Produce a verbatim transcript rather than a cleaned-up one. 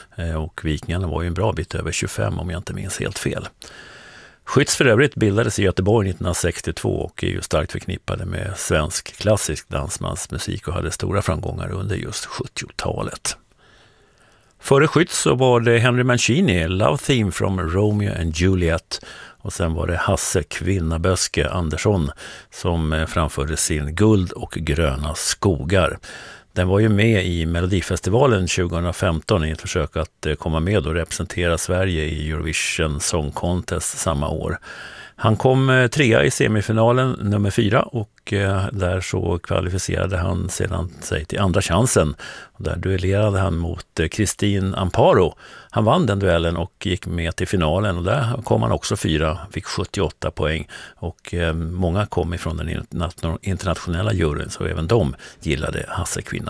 och Vikingarna var ju en bra bit över tjugofem om jag inte minns helt fel. Skytts för övrigt bildades i Göteborg nittonhundrasextiotvå och är ju starkt förknippade med svensk klassisk dansmansmusik och hade stora framgångar under just sjuttiotalet. Före Skytts så var det Henry Mancini, Love Theme from Romeo and Juliet, och sen var det Hasse Kvinnaböske Andersson som framförde sin Guld och gröna skogar. Den var ju med i Melodifestivalen tjugohundrafemton i ett försök att komma med och representera Sverige i Eurovision Song Contest samma år. Han kom trea i semifinalen nummer fyra och där så kvalificerade han sedan sig till andra chansen. Och där duellerade han mot Kristin Amparo. Han vann den duellen och gick med till finalen och där kom han också fyra, fick sjuttioåtta poäng och många kom ifrån den internationella juryn så även de gillade Hasse Kvinna.